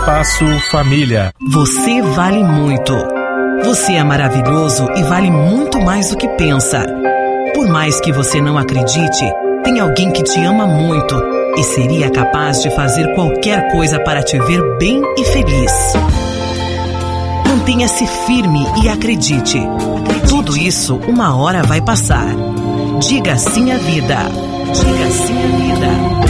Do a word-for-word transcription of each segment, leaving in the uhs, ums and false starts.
Espaço Família. Você vale muito. Você é maravilhoso e vale muito mais do que pensa. Por mais que você não acredite, tem alguém que te ama muito e seria capaz de fazer qualquer coisa para te ver bem e feliz. Mantenha-se firme e acredite. acredite. Tudo isso uma hora vai passar. Diga sim à vida. Diga sim à vida.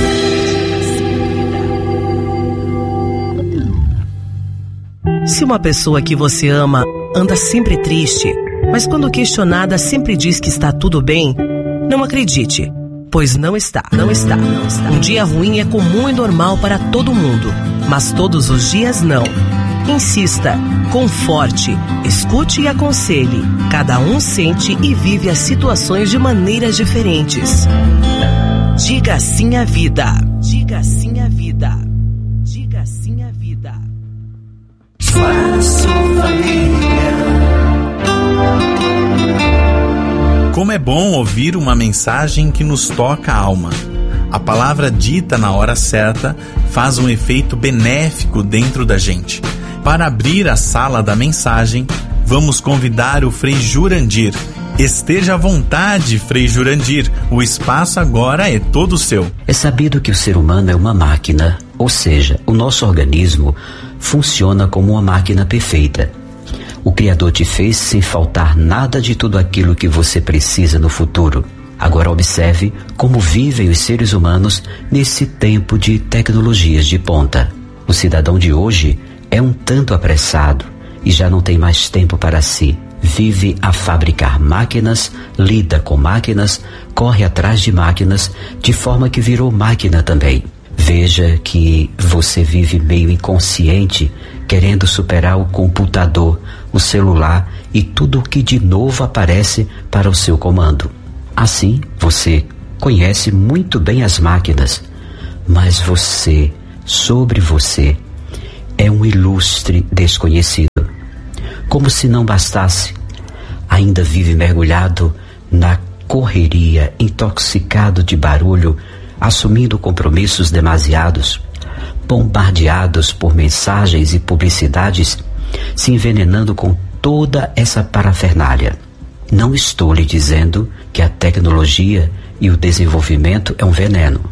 Se uma pessoa que você ama anda sempre triste, mas quando questionada sempre diz que está tudo bem, não acredite, pois não está, não está, não está. Um dia ruim é comum e normal para todo mundo, mas todos os dias não. Insista, conforte, escute e aconselhe. Cada um sente e vive as situações de maneiras diferentes. Diga sim à vida. Diga sim à vida. Diga sim à vida. Espaço Família. Como é bom ouvir uma mensagem que nos toca a alma. A palavra dita na hora certa faz um efeito benéfico dentro da gente. Para abrir a sala da mensagem, vamos convidar o Frei Jurandir. Esteja à vontade, Frei Jurandir. O espaço agora é todo seu. É sabido que o ser humano é uma máquina, ou seja, o nosso organismo funciona como uma máquina perfeita. O Criador te fez sem faltar nada de tudo aquilo que você precisa no futuro. Agora observe como vivem os seres humanos nesse tempo de tecnologias de ponta. O cidadão de hoje é um tanto apressado e já não tem mais tempo para si. Vive a fabricar máquinas, lida com máquinas, corre atrás de máquinas, de forma que virou máquina também. Veja que você vive meio inconsciente, querendo superar o computador, o celular e tudo o que de novo aparece para o seu comando. Assim, você conhece muito bem as máquinas, mas você, sobre você, é um ilustre desconhecido. Como se não bastasse, ainda vive mergulhado na correria, intoxicado de barulho, assumindo compromissos demasiados, bombardeados por mensagens e publicidades, se envenenando com toda essa parafernália. Não estou lhe dizendo que a tecnologia e o desenvolvimento é um veneno.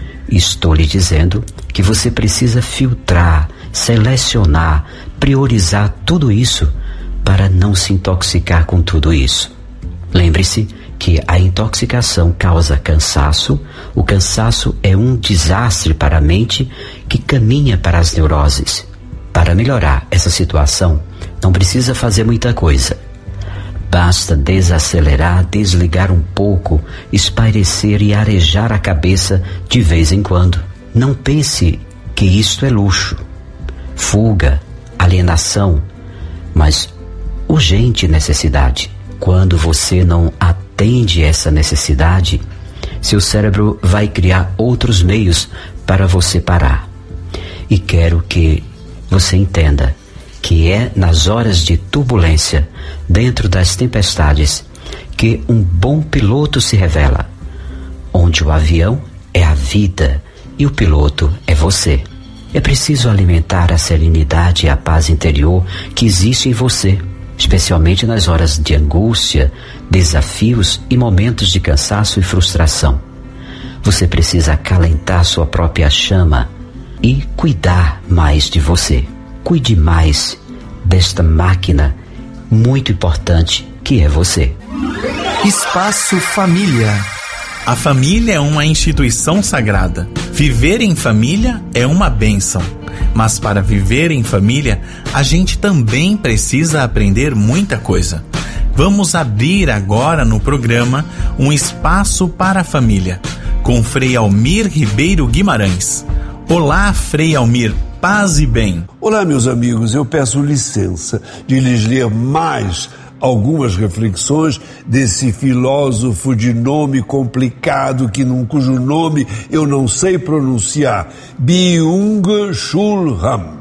Estou lhe dizendo que você precisa filtrar, selecionar, priorizar tudo isso para não se intoxicar com tudo isso. Lembre-se que a intoxicação causa cansaço, o cansaço é um desastre para a mente que caminha para as neuroses. Para melhorar essa situação, não precisa fazer muita coisa. Basta desacelerar, desligar um pouco, espairecer e arejar a cabeça de vez em quando. Não pense que isto é luxo, fuga, alienação, mas urgente necessidade. Quando você não atende essa necessidade, seu cérebro vai criar outros meios para você parar. E quero que você entenda que é nas horas de turbulência, dentro das tempestades, que um bom piloto se revela, onde o avião é a vida e o piloto é você. É preciso alimentar a serenidade e a paz interior que existe em você, especialmente nas horas de angústia, desafios e momentos de cansaço e frustração. Você precisa acalentar sua própria chama e cuidar mais de você. Cuide mais desta máquina muito importante que é você. Espaço Família. A família é uma instituição sagrada. Viver em família é uma bênção. Mas para viver em família, a gente também precisa aprender muita coisa. Vamos abrir agora no programa um espaço para a família, com Frei Almir Ribeiro Guimarães. Olá, Frei Almir, paz e bem. Olá, meus amigos, eu peço licença de lhes ler mais algumas reflexões desse filósofo de nome complicado, que, cujo nome eu não sei pronunciar, Byung-Chul Han.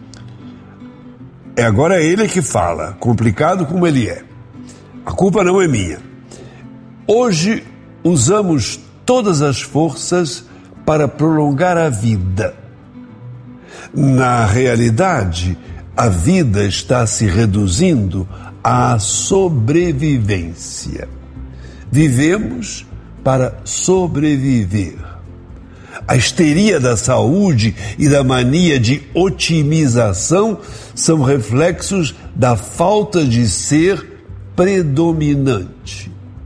É agora ele que fala, complicado como ele é. A culpa não é minha. Hoje usamos todas as forças para prolongar a vida. Na realidade, a vida está se reduzindo à sobrevivência. Vivemos para sobreviver. A histeria da saúde e da mania de otimização são reflexos da falta de ser predominante.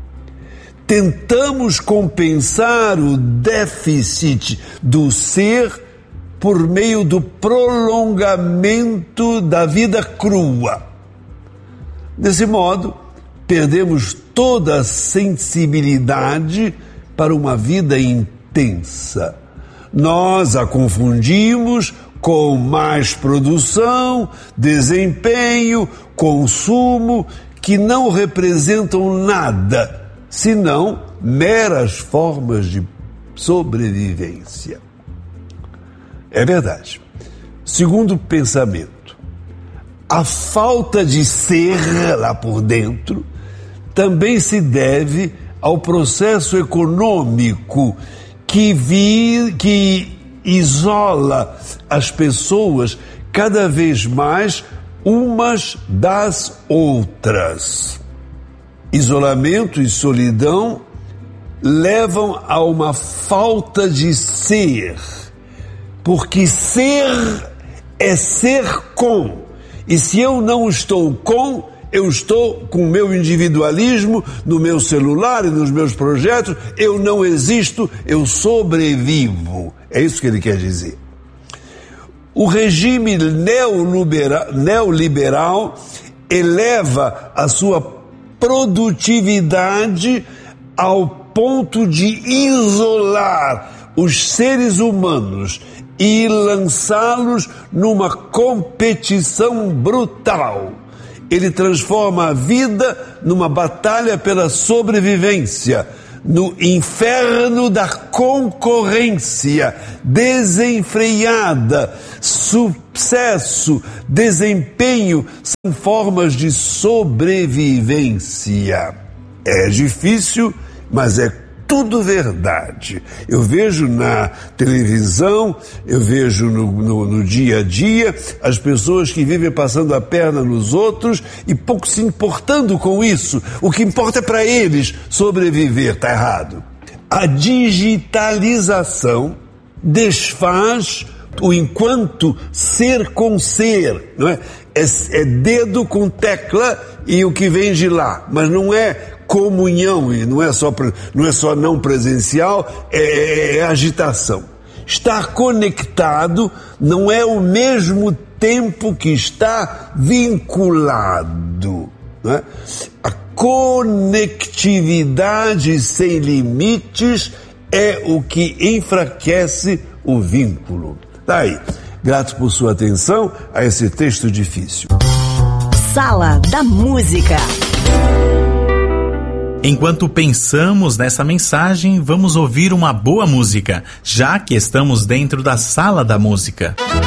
Tentamos compensar o déficit do ser por meio do prolongamento da vida crua. Desse modo, perdemos toda a sensibilidade para uma vida intensa. Nós a confundimos com mais produção, desempenho, consumo, que não representam nada, senão meras formas de sobrevivência. É verdade. Segundo pensamento, a falta de ser lá por dentro também se deve ao processo econômico que, vi, que isola as pessoas cada vez mais umas das outras. Isolamento e solidão levam a uma falta de ser, porque ser é ser com, e se eu não estou com, eu estou com o meu individualismo no meu celular e nos meus projetos, eu não existo, eu sobrevivo. É isso que ele quer dizer. O regime neoliberal, neoliberal eleva a sua produtividade ao ponto de isolar os seres humanos e lançá-los numa competição brutal. Ele transforma a vida numa batalha pela sobrevivência, no inferno da concorrência desenfreada. Sucesso, desempenho são formas de sobrevivência. É difícil, mas é tudo verdade. Eu vejo na televisão, eu vejo no, no, no dia a dia, as pessoas que vivem passando a perna nos outros e pouco se importando com isso. O que importa é para eles sobreviver. Está errado. A digitalização desfaz o enquanto ser com ser, não é? É, é dedo com tecla e o que vem de lá, mas não é comunhão, e não é só, não é só não presencial, é, é agitação. Estar conectado não é o mesmo tempo que está vinculado. Não é? A conectividade sem limites é o que enfraquece o vínculo. Daí, grato por sua atenção a esse texto difícil. Sala da Música. Enquanto pensamos nessa mensagem, vamos ouvir uma boa música, já que estamos dentro da Sala da Música.